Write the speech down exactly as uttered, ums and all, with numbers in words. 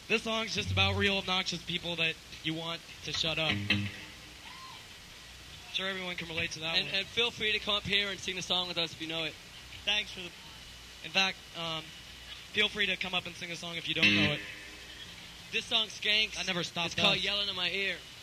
This song's just about real obnoxious people that you want to shut up. I'm sure everyone can relate to that And, one. and feel free to come up here and sing the song with us if you know it. Thanks for the... In fact, um, feel free to come up and sing a song if you don't know it. This song skanks. That never stopped It's called us. Yelling in My Ear.